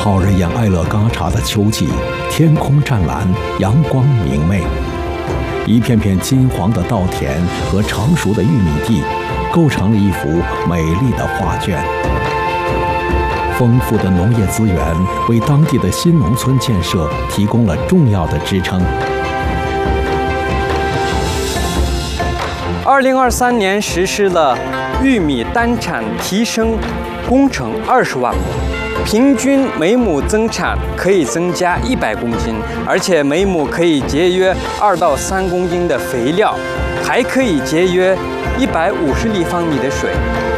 好人养爱乐嘎查的秋季，天空湛蓝，阳光明媚，一片片金黄的稻田和成熟的玉米地，构成了一幅美丽的画卷。丰富的农业资源为当地的新农村建设提供了重要的支撑。 2023年实施了玉米单产提升工程20万亩，平均每亩增产可以增加100公斤，而且每亩可以节约2到3公斤的肥料，还可以节约150立方米的水。